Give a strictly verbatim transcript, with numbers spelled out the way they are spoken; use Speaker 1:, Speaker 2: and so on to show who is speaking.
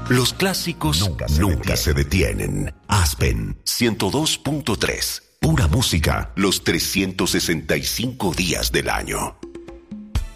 Speaker 1: Los clásicos nunca se, nunca detienen. se detienen. Aspen ciento dos punto tres. Pura música los trescientos sesenta y cinco días del año.